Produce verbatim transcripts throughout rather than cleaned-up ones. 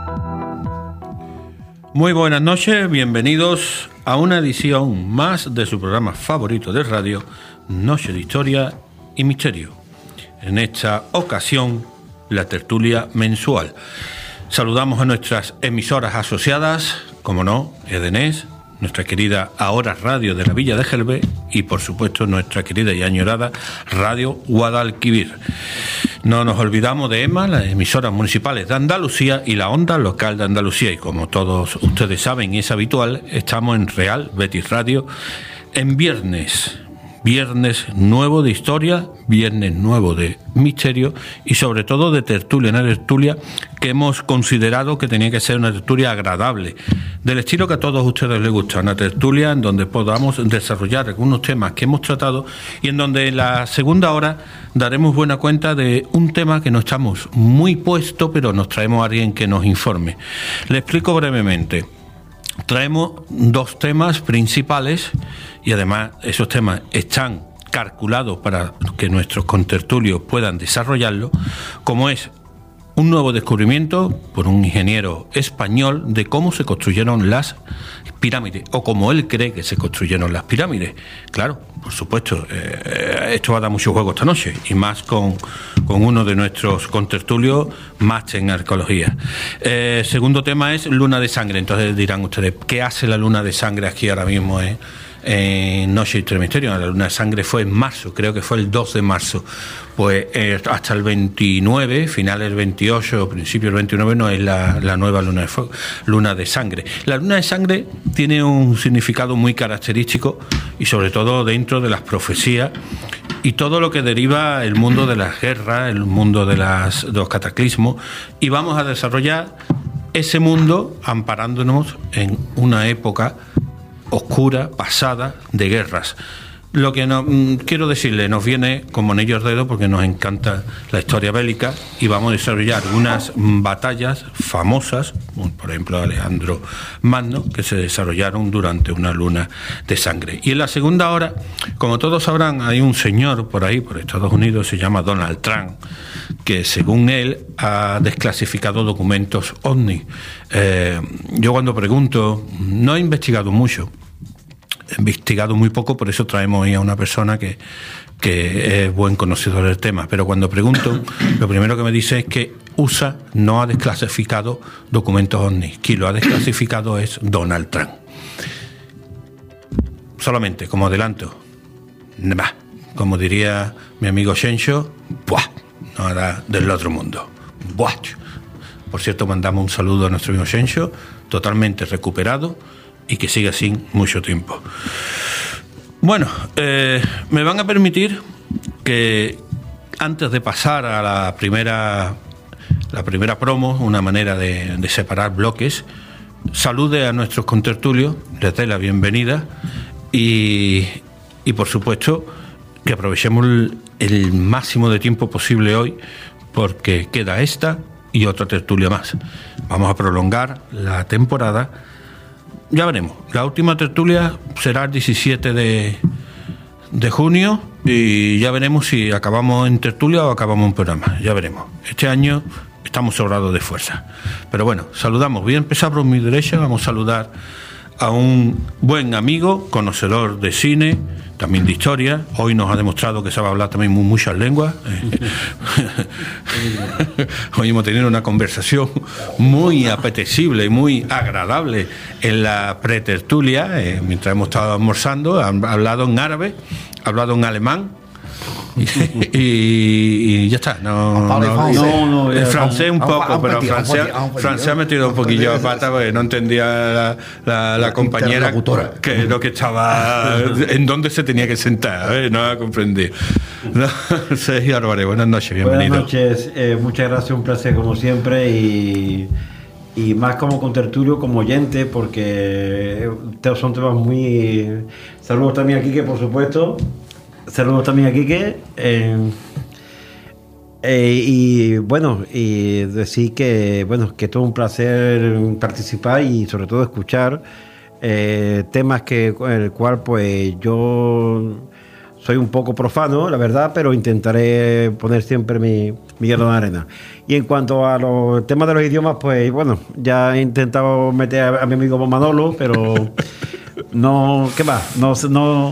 Muy buenas noches, bienvenidos a una edición más de su programa favorito de radio, Noche de Historia y Misterio. En esta ocasión, la tertulia mensual. Saludamos a nuestras emisoras asociadas, como no, Edenés, nuestra querida Ahora Radio de la Villa de Gelbe y, por supuesto, nuestra querida y añorada Radio Guadalquivir. No nos olvidamos de EMA, las emisoras municipales de Andalucía y la onda local de Andalucía. Y como todos ustedes saben y es habitual, estamos en Real Betis Radio en viernes. Viernes nuevo de historia, viernes nuevo de misterio y sobre todo de tertulia, una tertulia que hemos considerado que tenía que ser una tertulia agradable, del estilo que a todos ustedes les gusta, una tertulia en donde podamos desarrollar algunos temas que hemos tratado y en donde en la segunda hora daremos buena cuenta de un tema que no estamos muy puesto, pero nos traemos a alguien que nos informe. Le explico brevemente. Traemos dos temas principales y además esos temas están calculados para que nuestros contertulios puedan desarrollarlo, como es un nuevo descubrimiento por un ingeniero español de cómo se construyeron las pirámides, o como él cree que se construyeron las pirámides. Claro, por supuesto, eh, esto va a dar mucho juego esta noche, y más con, con uno de nuestros contertulios, máster en arqueología. Eh, segundo tema es luna de sangre. Entonces dirán ustedes, ¿qué hace la luna de sangre aquí ahora mismo? Eh? En Noche de Historia y Misterio. La luna de sangre fue en marzo, creo que fue el dos de marzo. Pues eh, hasta el veintinueve, finales del veintiocho, principio del veintinueve, no es la, la nueva luna de, fuego, luna de sangre. La luna de sangre tiene un significado muy característico y sobre todo dentro de las profecías y todo lo que deriva el mundo de las guerras, el mundo de, las, de los cataclismos, y vamos a desarrollar ese mundo amparándonos en una época oscura, pasada, de guerras. Lo que no, quiero decirle, nos viene como anillo al dedo porque nos encanta la historia bélica y vamos a desarrollar unas batallas famosas, por ejemplo Alejandro Magno, que se desarrollaron durante una luna de sangre. Y en la segunda hora, como todos sabrán, hay un señor por ahí, por Estados Unidos, se llama Donald Trump, que según él ha desclasificado documentos ovni. Eh, yo cuando pregunto, no he investigado mucho, he investigado muy poco, por eso traemos ahí a una persona que, que es buen conocedor del tema, pero cuando pregunto, lo primero que me dice es que U S A no ha desclasificado documentos ovni, quien lo ha desclasificado es Donald Trump. Solamente como adelanto, bah, como diría mi amigo Shencho, ¡buah! No era del otro mundo. ¡Buah! Por cierto, mandamos un saludo a nuestro amigo Shencho, totalmente recuperado y que siga así mucho tiempo. Bueno, eh, me van a permitir que antes de pasar a la primera la primera promo, una manera de, de separar bloques, salude a nuestros contertulios, les dé la bienvenida y, y por supuesto que aprovechemos el, el máximo de tiempo posible hoy, porque queda esta y otra tertulia más. Vamos a prolongar la temporada. Ya veremos. La última tertulia será el diecisiete de, de junio y ya veremos si acabamos en tertulia o acabamos en programa. Ya veremos. Este año estamos sobrados de fuerza. Pero bueno, saludamos. Voy a empezar por mi derecha. Vamos a saludar a un buen amigo, conocedor de cine, también de historia. Hoy nos ha demostrado que sabe hablar también muy, muchas lenguas. Hoy hemos tenido una conversación muy apetecible y muy agradable en la pretertulia, eh, mientras hemos estado almorzando. Ha hablado en árabe, ha hablado en alemán y, y ya está. No, no, no, no, no, el francés un poco, pero francés, francés ha metido un poquillo de pata porque no entendía la, la, la compañera que lo que estaba, en dónde se tenía que sentar, ¿eh? No ha comprendido. No, Sergio Álvarez, buenas noches, bienvenido. Buenas noches, eh, muchas gracias, un placer como siempre y, y más como contertulio, como oyente, porque son temas muy... Saludos también a Quique, por supuesto. Saludos también a Quique. Eh, eh, y bueno, y decir que bueno, que es todo un placer participar y sobre todo escuchar eh, temas que el cual pues yo soy un poco profano, la verdad, pero intentaré poner siempre mi, mi grano de arena. Y en cuanto a los temas de los idiomas, pues bueno, ya he intentado meter a, a mi amigo Manolo, pero no, ¿qué va? No, no,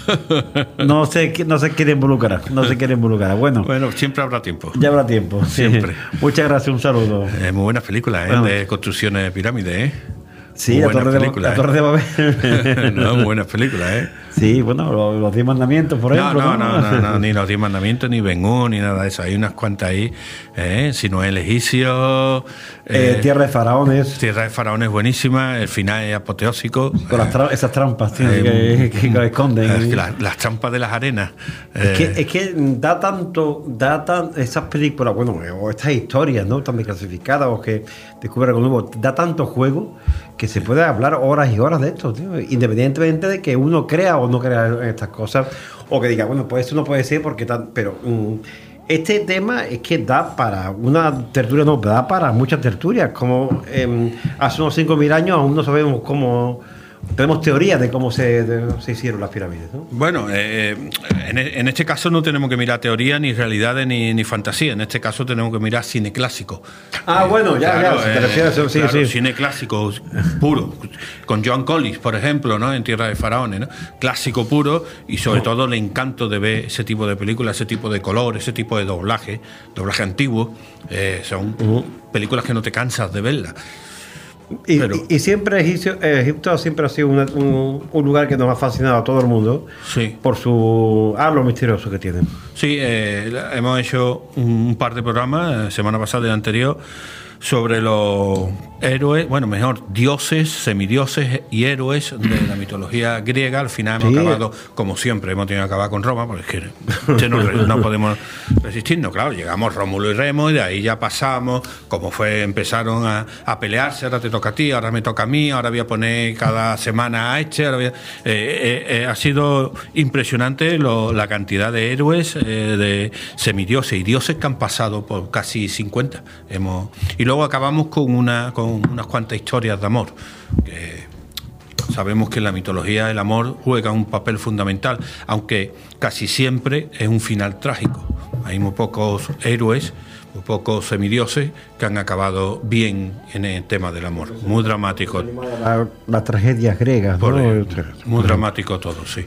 no sé, no se quiere involucrar, no se quiere involucrar. Bueno, bueno, siempre habrá tiempo. Ya habrá tiempo, siempre. Muchas gracias, un saludo. Eh, muy buenas películas, ¿eh? Bueno. De construcciones de pirámides, ¿eh? Sí, la torre, de, la torre de Babel. No, muy buenas películas, ¿eh? Sí, bueno, los, los diez mandamientos, por ejemplo. No, no, no, no, no, ni los diez mandamientos, ni Ben-Hur, ni nada de eso. Hay unas cuantas ahí, ¿eh? Si no es el egipcio. Eh, eh, Tierra de Faraones. Tierra de Faraones buenísima, el final es apoteósico. Con las tra esas trampas, tío, eh, que, que, que esconden. Eh, las, las trampas de las arenas. Es, eh. que, es que da tanto, da tan, esas películas, bueno, o estas historias, ¿no? Tan clasificadas, o que descubren algo nuevo, da tanto juego que se puede hablar horas y horas de esto, tío, independientemente de que uno crea o no crea en estas cosas, o que diga, bueno, pues esto no puede ser porque tan, pero um, este tema es que da para una tertulia, no, da para muchas tertulias, como eh, hace unos cinco mil años aún no sabemos cómo. Tenemos teorías de cómo se, de, se hicieron las pirámides, ¿no? Bueno, eh, en, en este caso no tenemos que mirar teoría, ni realidades, ni, ni fantasía. En este caso tenemos que mirar cine clásico. Ah, eh, bueno, ya, claro, ya, si te eh, refieres a eso, sí, claro, sí. Cine clásico puro, con John Collins, por ejemplo, ¿no? En Tierra de Faraones, ¿no? Clásico puro, y sobre oh. todo el encanto de ver ese tipo de películas, ese tipo de color, ese tipo de doblaje, doblaje antiguo. Eh, son uh-huh. películas que no te cansas de verlas. Y, Pero, y, y siempre Egipto, Egipto siempre ha sido una, un, un lugar que nos ha fascinado a todo el mundo, sí. por su halo misterioso que tienen. Sí, eh, hemos hecho un par de programas, semana pasada y la anterior, sobre los héroes, bueno, mejor, dioses, semidioses y héroes de la mitología griega. Al final hemos sí. acabado, como siempre, hemos tenido que acabar con Roma, porque es que no, no podemos resistirnos. Claro, llegamos Rómulo y Remo, y de ahí ya pasamos, como fue, empezaron a, a pelearse, ahora te toca a ti, ahora me toca a mí, ahora voy a poner cada semana a este, ahora voy a, eh, eh, eh, ha sido impresionante lo, la cantidad de héroes, eh, de semidioses y dioses que han pasado por casi cincuenta. Hemos, y luego acabamos con una con unas cuantas historias de amor, que sabemos que en la mitología el amor juega un papel fundamental, aunque casi siempre es un final trágico. Hay muy pocos héroes, muy pocos semidioses que han acabado bien en el tema del amor. Muy dramático. Las la tragedias griegas, Por, ¿no? Muy dramático todo, sí.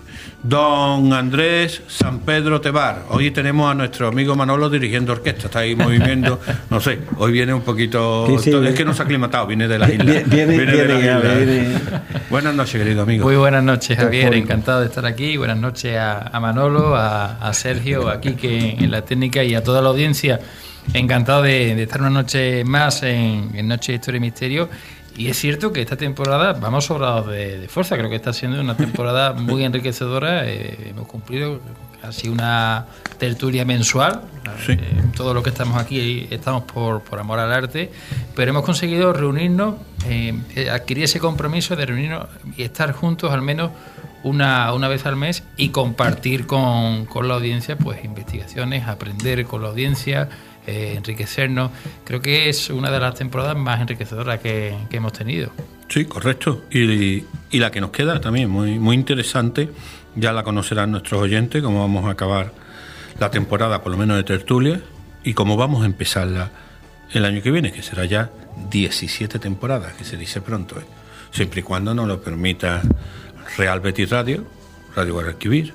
Don Andrés San Pedro Tebar. Hoy tenemos a nuestro amigo Manolo dirigiendo orquesta. Está ahí moviendo, no sé, hoy viene un poquito... Sí, sí, es que no se ha aclimatado, viene de las islas. Viene, viene, viene, de ya, islas. viene. Buenas noches, querido amigo. Muy buenas noches, Javier. Encantado de estar aquí. Buenas noches a, a Manolo, a, a Sergio, a Quique en la técnica y a toda la audiencia. Encantado de, de estar una noche más en, en Noche de Historia y Misterio. Y es cierto que esta temporada vamos sobrados de, de fuerza. Creo que está siendo una temporada muy enriquecedora. Eh, hemos cumplido casi una tertulia mensual. Sí. Eh, todo lo que estamos aquí estamos por, por amor al arte. Pero hemos conseguido reunirnos, eh, adquirir ese compromiso de reunirnos y estar juntos al menos una, una vez al mes y compartir con, con la audiencia pues investigaciones, aprender con la audiencia, Eh, enriquecernos. Creo que es una de las temporadas más enriquecedoras que, que hemos tenido. Sí, correcto. Y, y la que nos queda también, muy, muy interesante. Ya la conocerán nuestros oyentes, cómo vamos a acabar la temporada, por lo menos de tertulia, y cómo vamos a empezarla el año que viene, que será ya diecisiete temporadas, que se dice pronto, ¿eh? Siempre y cuando nos lo permita Real Betis Radio, Radio Guadalquivir,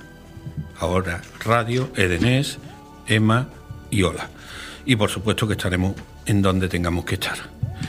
ahora Radio, Edenés, EMA y Ola. Y por supuesto que estaremos en donde tengamos que estar.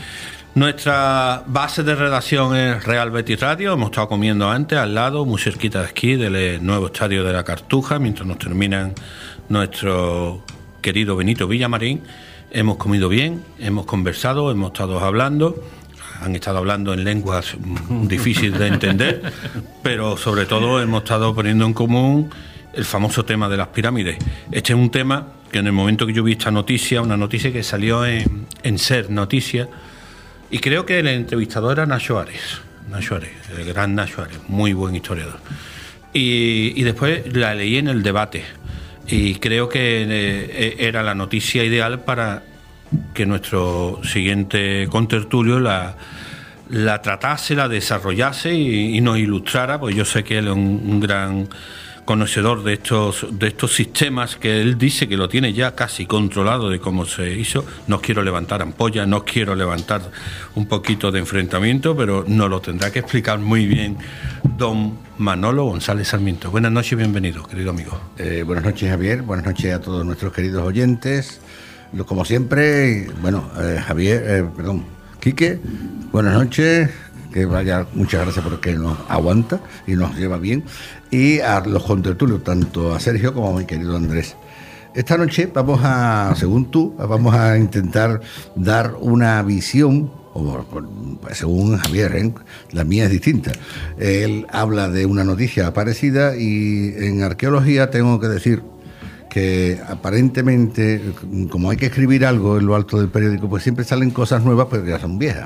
Nuestra base de redacción es Real Betis Radio. Hemos estado comiendo antes al lado, muy cerquita de aquí, del nuevo estadio de la Cartuja, mientras nos terminan nuestro querido Benito Villamarín. Hemos comido bien, hemos conversado, hemos estado hablando. Han estado hablando en lenguas difíciles de entender, pero sobre todo hemos estado poniendo en común el famoso tema de las pirámides. Este es un tema que en el momento que yo vi esta noticia, una noticia que salió en, en Ser Noticias, y creo que el entrevistador era Nacho Ares, Nacho Ares, el gran Nacho Ares, muy buen historiador. Y, y después la leí en el debate, y creo que eh, era la noticia ideal para que nuestro siguiente contertulio la, la tratase, la desarrollase y, y nos ilustrara, pues yo sé que él es un, un gran conocedor de estos de estos sistemas que él dice que lo tiene ya casi controlado de cómo se hizo. No quiero levantar ampollas, no quiero levantar un poquito de enfrentamiento, pero nos lo tendrá que explicar muy bien don Manolo González Sarmiento. Buenas noches y bienvenido, querido amigo. Eh, buenas noches, Javier. Buenas noches a todos nuestros queridos oyentes. Como siempre, bueno, eh, Javier, eh, perdón, Quique, buenas noches. Que vaya, muchas gracias porque nos aguanta y nos lleva bien. Y a los contertulios, tanto a Sergio como a mi querido Andrés. Esta noche vamos a, según tú, vamos a intentar dar una visión, o según Javier, ¿eh? La mía es distinta. Él habla de una noticia parecida y en arqueología tengo que decir que aparentemente, como hay que escribir algo en lo alto del periódico, pues siempre salen cosas nuevas, pero que ya son viejas.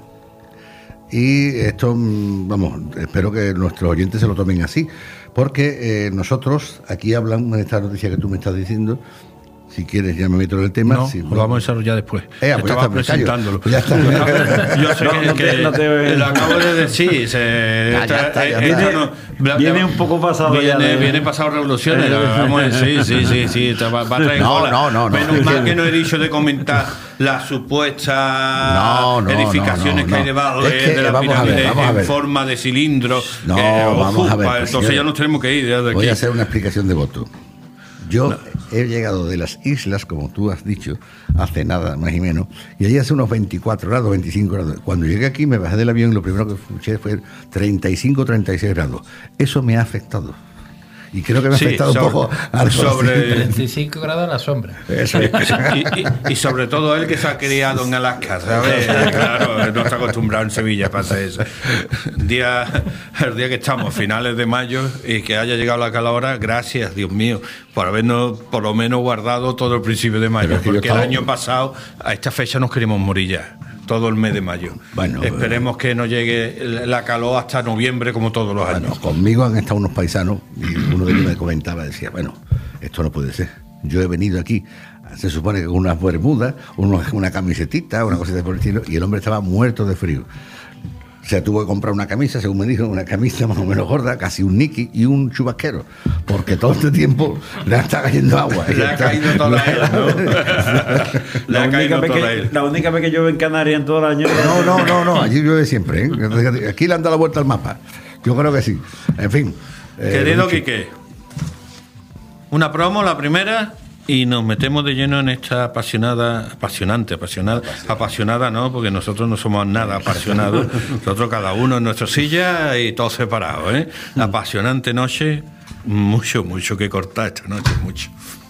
Y esto, vamos, espero que nuestros oyentes se lo tomen así, porque eh, nosotros, aquí hablan de esta noticia que tú me estás diciendo. Si quieres ya me meto en el tema. No, sí, lo vamos a desarrollar después. Eh, pues Estaba ya está, presentándolo. Pues ya está. Yo sé No, que, no te- que no te- lo acabo de decir. Se, Ya, ya está, ya eh, está. esto no- bla- Viene bla- un poco pasado ya Viene, de- viene pasado revoluciones. Vamos a decir, sí, sí, sí. Te va, va a traer No, cola. no, no, no. Menos mal que no he dicho de comentar las supuestas No, no, edificaciones no, no, que hay no. debajo Es de, que de la vamos a ver, pirámide vamos a en ver. forma de cilindro. No, que, vamos a ver, pues, pues, entonces señores. ya nos tenemos que ir desde Voy aquí. a hacer una explicación de voto. Yo no. he llegado de las islas, como tú has dicho, hace nada, más y menos, y allí hace unos veinticuatro grados, veinticinco grados. Cuando llegué aquí me bajé del avión y lo primero que escuché fue treinta y cinco, treinta y seis grados. Eso me ha afectado. Y creo que me ha Sí, afectado sobre- un poco al sobre- treinta y cinco grados a la sombra. Eso es. Y, y- y sobre todo él que se ha criado en Alaska, ¿sabes? Claro, no está acostumbrado en Sevilla para hacer eso. Día, el día que estamos, finales de mayo, y que haya llegado la calora, gracias, Dios mío, por habernos por lo menos guardado todo el principio de mayo, Pero es que yo porque estaba- el año pasado a esta fecha nos queríamos morir ya. Todo el mes de mayo. Bueno, Esperemos que no llegue la calor hasta noviembre como todos los Bueno, años. conmigo han estado unos paisanos y uno de ellos me comentaba, decía, bueno, esto no puede ser. Yo he venido aquí, se supone que con unas bermudas, unos- una camisetita, una cosita por el estilo, y el hombre estaba muerto de frío. O sea, tuvo que comprar una camisa, según me dijo, una camisa más o menos gorda, casi un Niki y un chubasquero, porque todo este tiempo le está cayendo agua. Le ha caído toda él, ¿no? Le La ha única, caído vez toda que, él. la única vez que llueve en Canarias en todo el año. No, no, no, no, allí llueve siempre, ¿eh? Aquí le han dado la vuelta al mapa. Yo creo que sí. En fin. eh, Querido mucho- Quique, una promo, la primera, y nos metemos de lleno en esta apasionada, apasionante, apasionada, apasionada no, porque nosotros no somos nada apasionados, nosotros cada uno en nuestra silla y todos separados, ¿eh? Apasionante noche, mucho, mucho que cortar esta noche, mucho.